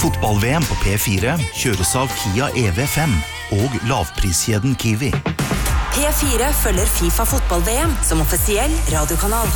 Fotball-VM på P4 kjøres av Kia EV5 og lavpriskjeden Kiwi. P4 følger FIFA Fotball-VM som offisiell radiokanal.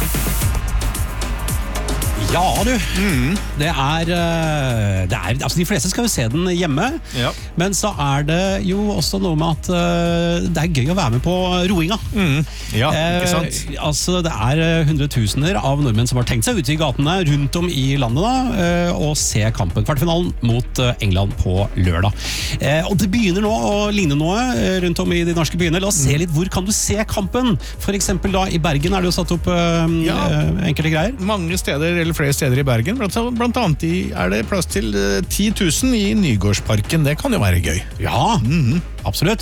Ja, du. Det er altså de fleste skal jo se den hjemme, men så er det jo også noe med at det er gøy å være med på roinga. Ja, ikke sant? Altså, det er hundretusener av nordmenn som har tenkt seg ute i gatene rundt om i landet da, og se kampen, kvartfinalen mot England på lørdag. Og det begynner nå å ligne noe rundt om i de norske byene. La oss se litt, hvor kan du se kampen? For eksempel da, i Bergen er det jo satt opp enkelte greier. Mange steder, eller flere steder i Bergen, blant annet er det plass til 10 000 i Nygårdsparken. Det kan jo være gøy. Ja, absolutt.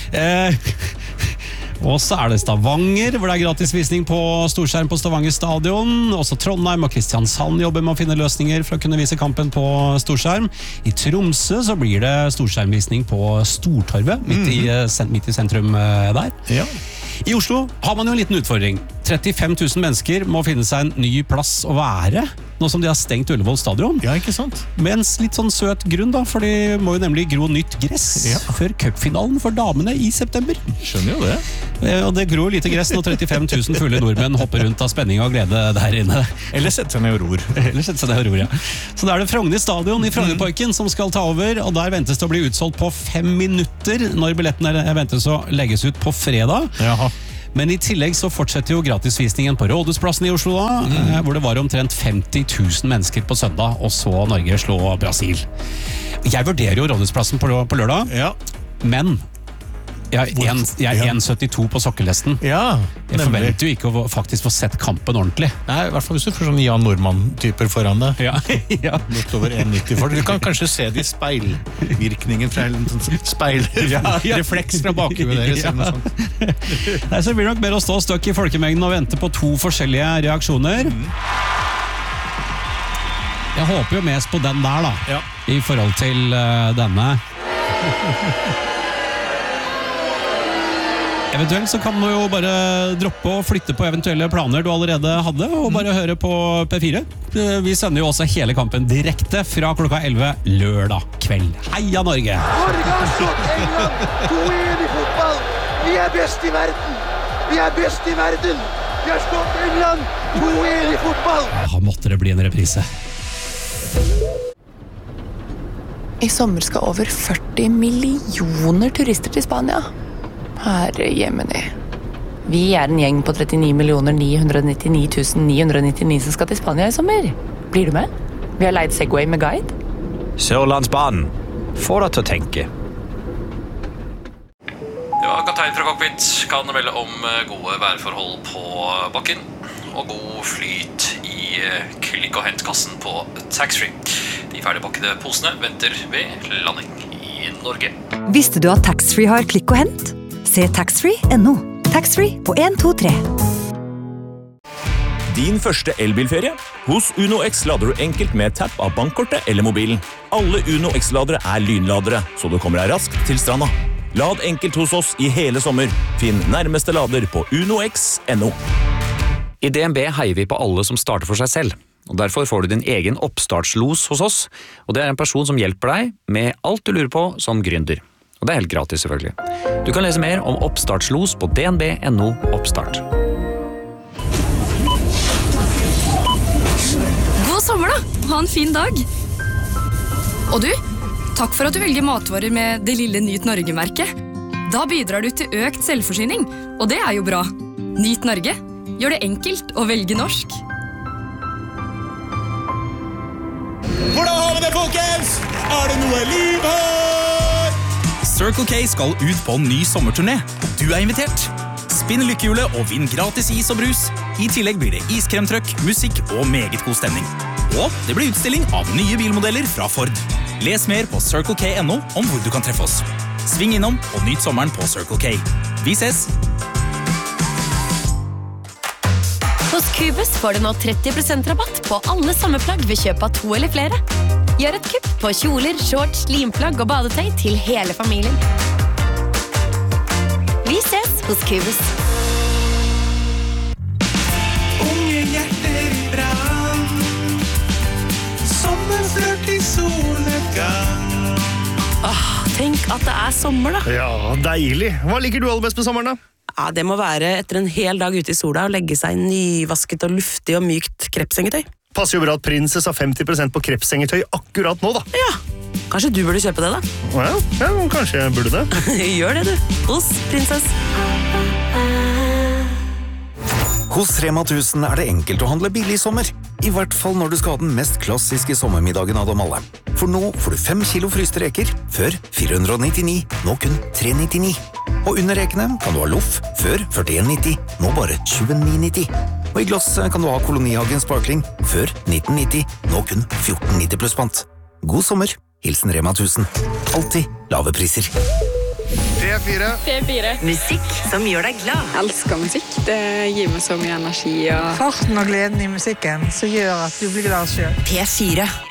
Og så er det Stavanger, hvor det er gratisvisning på storskjerm på Stavanger stadion. Også Trondheim og Kristiansand jobber med å finne løsninger for å kunne vise kampen på storskjerm. I Tromsø så blir det storskjermvisning på Stortorvet, midt i sentrum der. Ja. I Oslo har man jo en liten utfordring. 35 000 mennesker må finne seg en ny plass å være, nå som de har stengt Ullevål stadion. Ja, ikke sant? Med en litt sånn søt grunn da, for de må jo nemlig gro nytt gress før cupfinalen for damene i september. Skjønner jo det. Og det gror lite gress når 35 000 fulle nordmenn hopper rundt av spenning og glede der inne. Eller setter seg ned og ror. Ja. Så da er det Frogner stadion i Frognerparken som skal ta over, og der ventes det å bli utsolgt på 5 minutter når billettene ventes å legges ut på fredag. Jaha. Men i tillegg så fortsetter jo gratisvisningen på Rådhusplassen i Oslo da, hvor det var omtrent 50 000 mennesker på søndag, og så Norge slå Brasil. Jeg vurderer jo Rådhusplassen på lørdag, men jeg er 1,72 på sokkelesten. Ja, jeg forventer jo ikke å faktisk få sett kampen ordentlig. Nei, i hvert fall hvis du får sånn Jan Nordmann-typer foran deg. Ja. Litt over 1,90 for. Du kan kanskje se de speilvirkningen fra en refleks fra bakhuet deres. Eller noe sånt. Nei, så blir det nok mer å stå støkk i folkemengden og vente på 2 forskjellige reaksjoner. Jeg håper jo mest på den der da, i forhold til denne. Eventuelt så kan du jo bare droppe og flytte på eventuelle planer du allerede hadde, og bare høre på P4. Vi sender jo også hele kampen direkte fra klokka 11 lørdag kveld. Heia Norge! Norge har slått England 2-1 i fotball! Vi er best i verden! Vi er best i verden! Vi har slått England 2-1 i fotball! Ja, måtte det bli en reprise. I sommer skal over 40 millioner turister til Spania. Herre Jemini. Vi er en gjeng på 39 999 999 som skal til Spania i sommer. Blir du med? Vi har leid Segway med guide. Sørlandsbanen. Få deg til å tenke. Ja, kaptein fra cockpit kan melde om gode værforhold på bakken og god flyt i klikk- og hentkassen på taxfree. De ferdigpakkede posene venter ved landing i Norge. Visste du at taxfree har klikk og hent? Se taxfree.no. Taxfree på 1, 2, 3. Din første elbilferie? Hos Uno X lader du enkelt med tapp av bankkortet eller mobilen. Alle Uno X-ladere er lynladere, så du kommer deg raskt til stranda. Lad enkelt hos oss i hele sommer. Finn nærmeste lader på unox.no. I DNB heier vi på alle som starter for seg selv. Og derfor får du din egen oppstartslos hos oss, og det er en person som hjelper deg med alt du lurer på som gründer. Og det er helt gratis selvfølgelig. Du kan lese mer om oppstartslos på dnb.no oppstart. God sommer da! Ha en fin dag! Og du, takk for at du velger matvarer med det lille Nyt Norge-merket. Da bidrar du til økt selvforsyning, og det er jo bra. Nyt Norge. Gjør det enkelt å velge norsk. Hvordan har vi det, folkens? Er det noe liv her? Circle K skal ut på en ny sommerturné, og du er invitert. Spinn lykkehjulet og vinn gratis is og brus. I tillegg blir det iskremtrøkk, musikk og meget god stemning. Og det blir utstilling av nye bilmodeller fra Ford. Les mer på CircleK.no om hvor du kan treffe oss. Sving innom og nyt sommeren på Circle K. Vi ses! Hos Cubus får du nå 30% rabatt på alle sommerplagg ved kjøp av 2 eller flere. Gjør et kupp på kjoler, shorts, limplagg og badetøy til hele familien. Vi ses hos Cubus. Unge hjerter i brann, sommerstrøk i solnedgang. Tenk at det sommer da. Ja, deilig. Hva liker du aller best med sommeren da? Ja, det må være etter en hel dag ute i sola og legge seg nyvasket og luftig og mykt krepsengetøy. Passer jo bra at Princess har 50% på krepsengetøy akkurat nå da. Ja, kanskje du burde kjøpe det da? Ja, kanskje jeg burde det. Gjør det du, hos Princess. Hos Rema 1000 det enkelt å handle billig i sommer. I hvert fall når du skal ha den mest klassiske sommermiddagen av dem alle. For nå får du 5 kilo fryste reker, før 499, nå kun 399. Og under rekene kan du ha loff, før 41,90, nå bare 29,90. Og i glass kan du ha Kolonihagen Sparkling, før 1990, nå kun 14,90 pluss pant. God sommer, hilsen Rema 1000. Alltid lave priser. P4. Musikk som gjør deg glad. Jeg elsker musikk. Det gir meg så mye energi. Farten og gleden i musikken som gjør at du blir glad selv. P4.